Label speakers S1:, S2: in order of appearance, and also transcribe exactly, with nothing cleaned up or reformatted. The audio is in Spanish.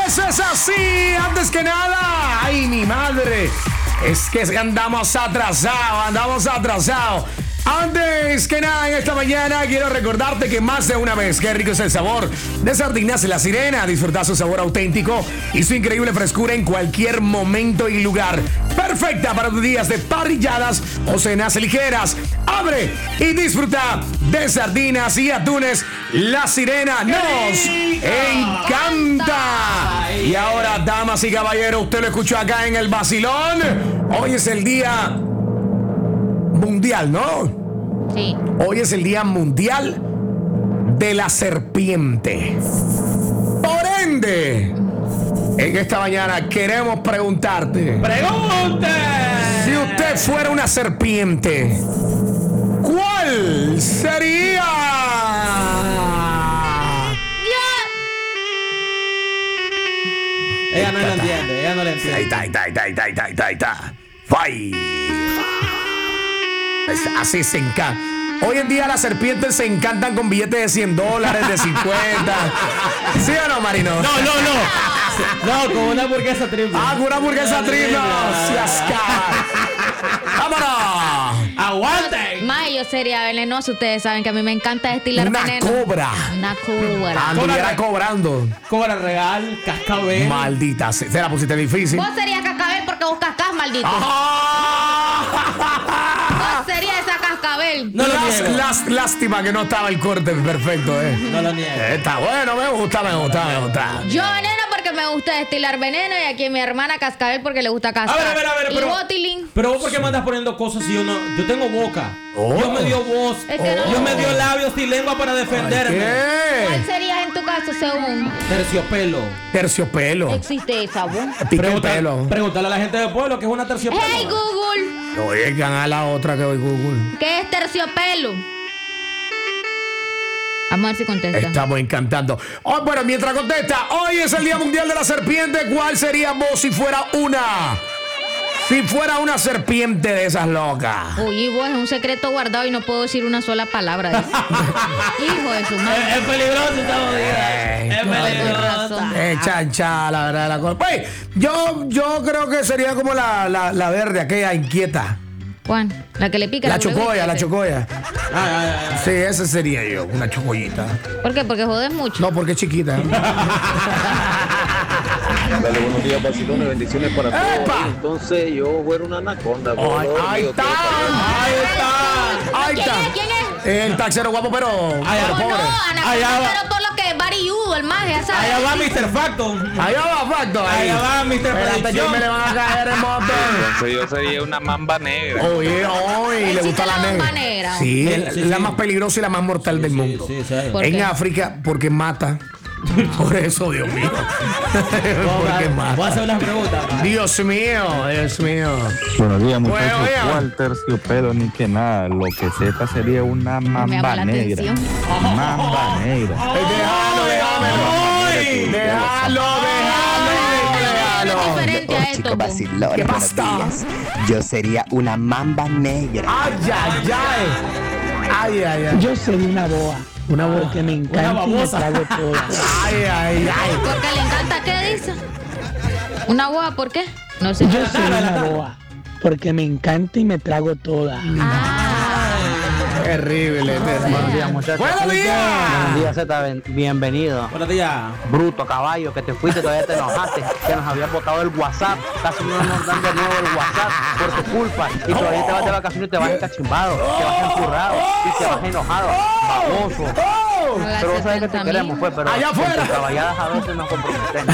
S1: Eso es así. Antes que nada, ay, mi madre. Es que andamos atrasados, andamos atrasados. Antes que nada, en esta mañana quiero recordarte que más de una vez, qué rico es el sabor de Sardinas La Sirena. Disfruta su sabor auténtico y su increíble frescura en cualquier momento y lugar. Perfecta para tus días de parrilladas o cenas ligeras. Abre y disfruta de sardinas y atunes La Sirena. ¡Nos encanta! Y ahora, damas y caballeros, usted lo escuchó acá en el vacilón. Hoy es el día mundial, ¿no?
S2: Sí.
S1: Hoy es el Día Mundial de la Serpiente. Por ende, en esta mañana queremos preguntarte:
S3: ¡Pregunte!
S1: si usted fuera una serpiente, ¿cuál sería?
S3: Ella no lo entiende, ella no lo entiende.
S1: Ahí está, ahí está, ahí está, ahí está, ahí está, ahí está, ahí está. Fai. Así se encanta. Hoy en día las serpientes se encantan con billetes de cien dólares, de cincuenta. ¿Sí o no, Marino?
S3: No, no, no. No, con una hamburguesa triple.
S1: Ah, con una hamburguesa triple. ¡Seas cara! ¡Vámonos!
S3: ¡Aguanten!
S2: Mae, yo sería venenoso. Ustedes saben que a mí me encanta destilar
S1: Una
S2: veneno.
S1: cobra.
S2: Una cobra.
S1: Anduviera cobrando.
S3: Cobra real, cascabel.
S1: Maldita. Se se la pusiste difícil.
S2: Vos serías cascabel porque vos cascás, maldito.
S1: Ah.
S2: Vos serías esa cascabel.
S3: No lo
S1: Las-
S3: niego.
S1: las- lástima que no estaba el corte perfecto, eh.
S3: No lo niego.
S1: Está bueno, me gusta, me gusta, me gusta.
S2: Yo veneno porque me gusta destilar veneno y aquí mi hermana cascabel porque le gusta cascar.
S3: A ver, a ver, a ver,
S2: y
S3: pero-
S2: vos, Tilín,
S3: Pero vos, ¿por qué me andas poniendo cosas si yo no? Yo tengo boca.
S1: Oh.
S3: Dios me dio voz.
S2: Es que no-
S3: Dios me dio labios y lengua para defenderme.
S2: ¿cuál
S1: ¿Qué?
S2: serías en tu caso según?
S3: Terciopelo.
S1: Terciopelo.
S2: Existe esa, vos.
S1: Pica el
S3: Pregunta-
S1: pelo.
S3: Pregúntale a la gente del pueblo que es una terciopelo.
S2: Hey Google,
S1: Oigan a la otra que hoy Google.
S2: ¿qué es terciopelo? Vamos a ver si contesta.
S1: Estamos encantando. Oh, bueno, mientras contesta, hoy es el Día Mundial de la Serpiente. ¿Cuál sería vos si fuera una? Si fuera una serpiente de esas locas.
S2: Uy, vos es un secreto guardado y no puedo decir una sola palabra. dice. Hijo de su
S3: Es,
S2: madre.
S3: es peligroso esta jodida.
S1: Ey,
S3: Es
S1: no,
S3: peligrosa.
S1: Eh, chancha, la verdad, la cosa. Pues, yo, yo creo que sería como la, la, la verde, aquella inquieta.
S2: Juan, la que le pica.
S1: La
S2: W,
S1: chocoya, la
S2: jefe.
S1: chocoya.
S3: Ay, ay, ay.
S1: Sí, esa sería yo, una chocollita.
S2: ¿Por qué? Porque jodes mucho.
S1: No, porque es chiquita.
S4: Dale, buenos días, vacilones, bendiciones para todos.
S1: ¡Epa!
S4: Entonces yo fuera una anaconda.
S1: Ay,
S4: bro,
S1: ahí
S4: digo,
S1: está.
S4: ¿qué?
S1: Ahí está. Ahí
S2: ¿Quién
S1: está.
S2: es? ¿Quién es?
S1: El taxero guapo, pero,
S3: Ay,
S1: pero
S2: ¿Cómo
S1: pobre.
S2: no?
S3: Allá va.
S2: Anaconda, pero por lo que es varilludo, el maje, ya sabes.
S3: Allá va mister Facto.
S1: Allá va, Facto. Ahí.
S3: Allá va mister
S1: Espérate, que
S3: Predicción.
S1: me le van a caer en moto.
S4: Entonces yo sería una mamba negra.
S1: Oye, oye, le
S2: ¿Existe
S1: gusta la
S2: la
S1: negra.
S2: mamba negra?
S1: Sí,
S3: Sí,
S1: es
S3: sí,
S1: la
S3: sí.
S1: más peligrosa y la más mortal del mundo.
S3: Sí, sí.
S2: ¿Por
S1: En
S2: qué?
S1: África, porque mata. Por eso, Dios mío. Porque
S3: Voy a
S1: mata.
S3: hacer unas preguntas. ma.
S1: Dios mío, Dios mío.
S5: Buenos días, muchachos.
S1: Bueno, oigan.
S5: ¿Cuál terciopelo ni que nada? Lo que sepa sería una
S2: Me llama
S5: mamba
S2: la
S5: negra.
S2: atención.
S5: Mamba negra.
S1: Eh, Déjalo, déjalo. Déjalo, déjalo,
S2: Es
S1: déjalo.
S2: diferente a
S6: Oh,
S2: esto.
S6: chicos
S2: po.
S6: vacilones,
S1: ¿Qué
S6: buenos
S1: pasa?
S6: días. Yo sería una mamba negra.
S1: Ay, ay, ay. Ay, ay, ay.
S7: Yo sería una boa.
S1: Una boa.
S7: Porque me encanta y me
S3: babosa.
S7: trago todas.
S1: Ay, ay, ay.
S2: Porque le encanta, ¿qué dice? ¿Una boa por qué? No sé.
S7: Yo sería una boa. Porque me encanta y me trago todas.
S2: Ah,
S1: Terrible, terrible.
S8: muchachos.
S1: Buenos días.
S8: Buenos días, Zeta. Ben- Bienvenido.
S3: Buenos días.
S8: Bruto, caballo, que te fuiste, todavía te enojaste, que nos habías botado el WhatsApp. Casi no nos dan de nuevo el WhatsApp por tu culpa. Y todavía te vas de vacaciones y te vas encachimbado, te vas empurrado y te vas enojado, baboso.
S1: Oh,
S8: Pero vos sabés que te queremos, pues, pero
S1: Allá
S8: con tus
S1: afuera.
S8: caballadas a veces nos comprometemos.